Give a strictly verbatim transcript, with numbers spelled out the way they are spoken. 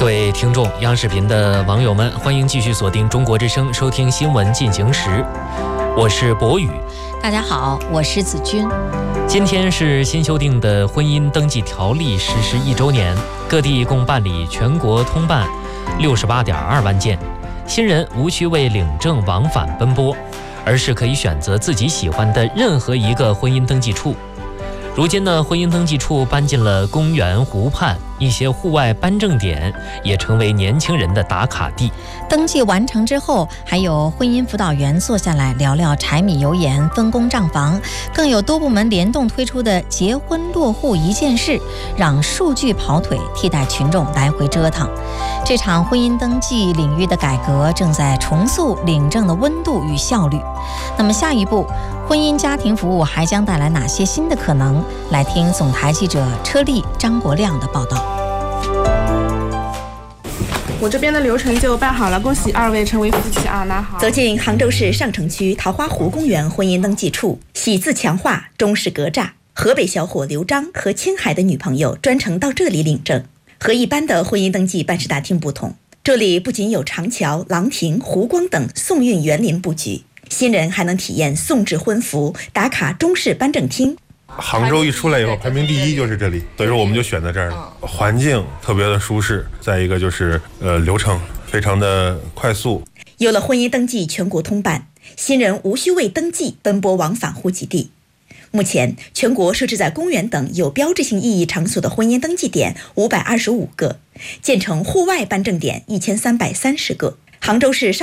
各位听众，央视频的网友们，欢迎继续锁定中国之声，收听新闻进行时。我是博宇。 大家好，我是子君。 今天是新修订的婚姻登记条例实施一周年，各地共办理全国通办六十八点二万件，新人无需为领证往返奔波，而是可以选择自己喜欢的任何一个婚姻登记处。如今呢，婚姻登记处搬进了公园、湖畔，一些户外颁证点也成为年轻人的打卡地。 登记完成之后，还有婚姻辅导员坐下来聊聊柴米油盐、分工账房，更有多部门联动推出的结婚落户一件事，让数据跑腿替代群众来回折腾。这场婚姻登记领域的改革正在重塑领证的温度与效率。那么下一步，婚姻家庭服务还将带来哪些新的可能？来听总台记者车丽、张国亮的报道。 我这边的流程就办好了，恭喜二位成为夫妻啊！拿好。 走进杭州市上城区桃花湖公园婚姻登记处，喜字强化，中式格栅。河北小伙刘章和青海的女朋友专程到这里领证。和一般的婚姻登记办事大厅不同，这里不仅有长桥、廊亭、湖光等宋韵园林布局，新人还能体验宋制婚服，打卡中式颁证厅。 杭州一出来以后，排名第一就是这里，所以说我们就选在这儿了。环境特别的舒适，再一个就是呃流程非常的快速。 有了婚姻登记全国通办，新人无需为登记奔波往返户籍地。目前，全国设置在公园等有标志性意义场所的婚姻登记点五百二十五个，建成户外颁证点一千三百三十个。杭州市上